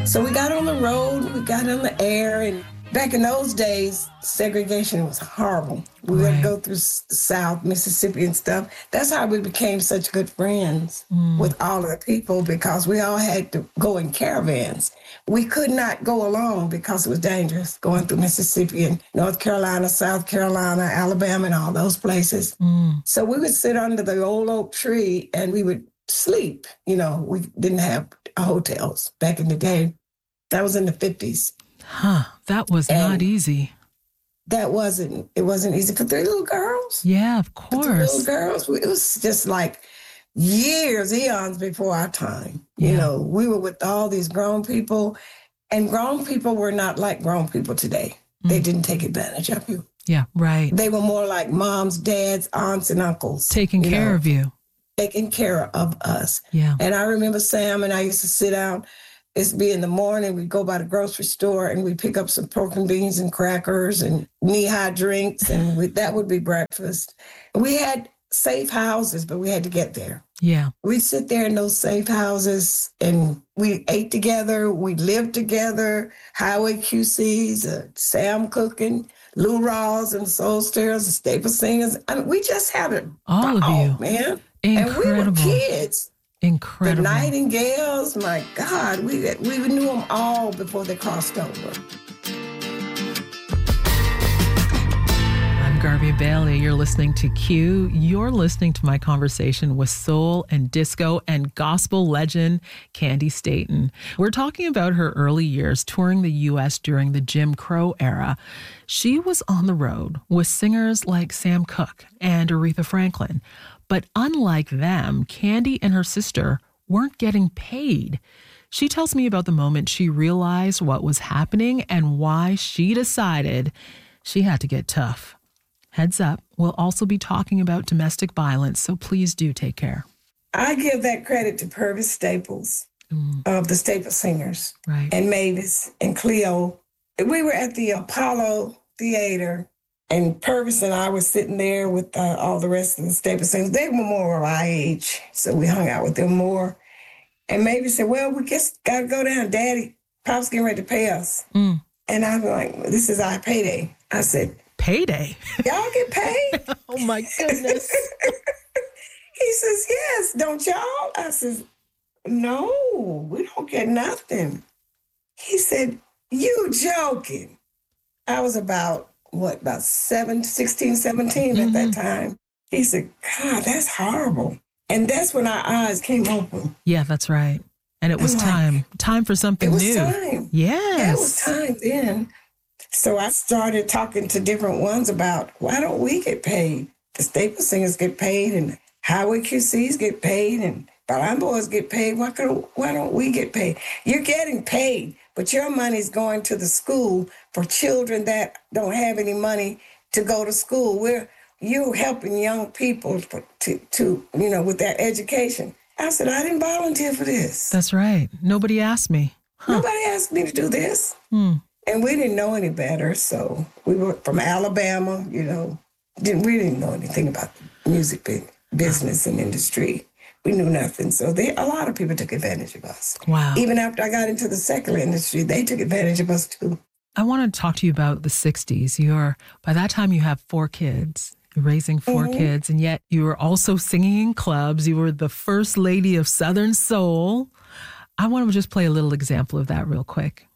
So we got on the road, we got on the air, and back in those days, segregation was horrible. We would go through South Mississippi and stuff. That's how we became such good friends with all of the people, because we all had to go in caravans. We could not go alone because it was dangerous going through Mississippi and North Carolina, South Carolina, Alabama, and all those places. So we would sit under the old oak tree and we would sleep. You know, we didn't have hotels back in the day. That was in the 50s. Huh. That was not easy. It wasn't easy for three little girls. Yeah, of course. For little girls. It was just like eons before our time. Yeah. You know, we were with all these grown people, and grown people were not like grown people today. They didn't take advantage of you. Yeah, right. They were more like moms, dads, aunts, and uncles. Taking care of you. Taking care of us. Yeah. And I remember Sam and I used to sit down. It'd be in the morning, we'd go by the grocery store and we'd pick up some pork and beans and crackers and knee-high drinks, and that would be breakfast. We had safe houses, but we had to get there. Yeah. We'd sit there in those safe houses and we ate together, we lived together, Highway QCs, Sam cooking, Lou Rawls and Soul Stirrers, the Staple Singers. I mean, we just had it all of you, man. Incredible. And we were kids. Incredible. The Nightingales, my God, we knew them all before they crossed over. I'm Garvey Bailey. You're listening to Q. You're listening to my conversation with soul and disco and gospel legend Candi Staton. We're talking about her early years touring the U.S. during the Jim Crow era. She was on the road with singers like Sam Cooke and Aretha Franklin. But unlike them, Candi and her sister weren't getting paid. She tells me about the moment she realized what was happening and why she decided she had to get tough. Heads up, we'll also be talking about domestic violence, so please do take care. I give that credit to Purvis Staples of the Staple Singers, and Mavis and Cleo. We were at the Apollo Theater, and Purvis and I were sitting there with all the rest of the Staple Singers. They were more of our age, so we hung out with them more. And Mavis said, well, we just got to go down. Daddy, Pop's getting ready to pay us. And I'm like, this is our payday. I said, payday? Y'all get paid? Oh, my goodness. He says, yes, don't y'all? I says, no, we don't get nothing. He said, you joking. I was about 16, 17 at that time. He said, God, that's horrible. And that's when our eyes came open. Yeah, that's right. And it was time for something new. It was time. Yes. Yeah, it was time then. So I started talking to different ones about, why don't we get paid? The Staple Singers get paid, and Highway QCs get paid, and Ballon Boys get paid. Why don't we get paid? You're getting paid, but your money's going to the school for children that don't have any money to go to school. You're helping young people to with their education. I said, I didn't volunteer for this. That's right. Nobody asked me. Huh. Nobody asked me to do this. And we didn't know any better. So we were from Alabama, we didn't know anything about the music business and industry. We knew nothing. So a lot of people took advantage of us. Wow. Even after I got into the secular industry, they took advantage of us too. I want to talk to you about the 60s. By that time, you have 4 kids. You're raising 4 kids, and yet you were also singing in clubs. You were the first lady of Southern Soul. I want to just play a little example of that real quick.